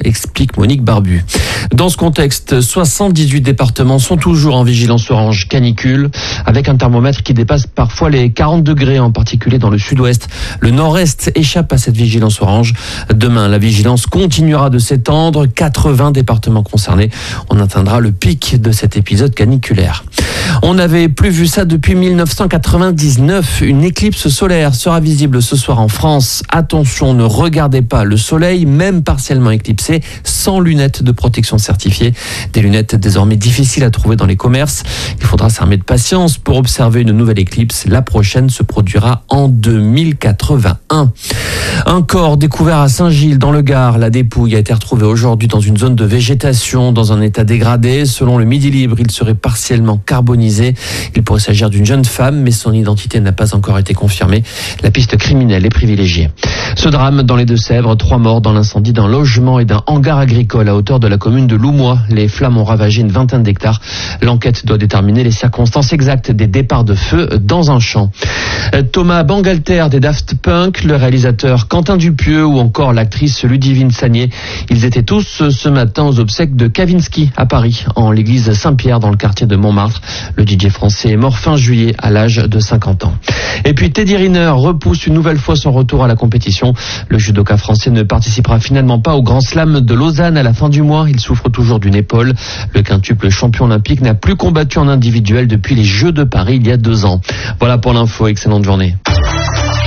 explique Monique Barbu. Dans ce contexte, 78 départements sont toujours en vigilance orange canicule, avec un thermomètre qui dépasse parfois les 40 degrés, en particulier dans le sud-ouest. Le nord-est échappe à cette vigilance orange. Demain, la vigilance continuera de s'étendre. 80 départements concernés. On atteindra le pic de cet épisode caniculaire. On n'avait plus vu ça depuis 1999. Une éclipse solaire sera visible ce soir en France. Attention, ne regardez pas le soleil, même partiellement éclipsé, sans lunettes de protection certifiées. Des lunettes désormais difficiles à trouver dans les commerces. Il faudra s'armer de patience pour observer une nouvelle éclipse. La prochaine se produira en 2081. Un corps découvert à Saint-Gilles dans le Gard. La dépouille a été retrouvée aujourd'hui dans une zone de végétation, dans un état dégradé. Selon le Midi Libre, il serait partiellement carbonisé. Il pourrait s'agir d'une jeune femme, mais son identité n'a pas encore été confirmée. La piste criminelle est privilégiée. Ce drame dans les Deux-Sèvres, 3 morts dans l'incendie d'un logement et d'un hangar agricole à hauteur de la commune de Loumois. Les flammes ont ravagé une vingtaine d'hectares. L'enquête doit déterminer les circonstances exactes des départs de feu dans un champ. Thomas Bangalter des Daft Punk, le réalisateur Quentin Dupieux ou encore l'actrice Ludivine Sagné. Ils étaient tous ce matin aux obsèques de Kavinsky à Paris, en l'église Saint-Pierre dans le quartier de Montmartre. Le DJ français est mort fin juillet à l'âge de 50 ans. Et puis Teddy Riner repousse une nouvelle fois son retour à la compétition. Le judoka français ne participera finalement pas au Grand Slam de Lausanne à la fin du mois. Il souffre toujours d'une épaule. Le quintuple champion olympique n'a plus combattu en individuel depuis les Jeux de Paris il y a 2 ans. Voilà pour l'info, excellente journée.